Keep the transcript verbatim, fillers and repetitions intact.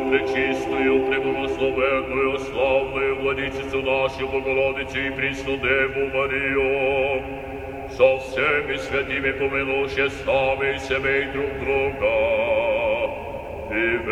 пречистую, преблагословенную, славную Владычицу нашу, Богородицу и Пресну Деву Марию, со всеми святыми помянувши с нами и семей друг друга, и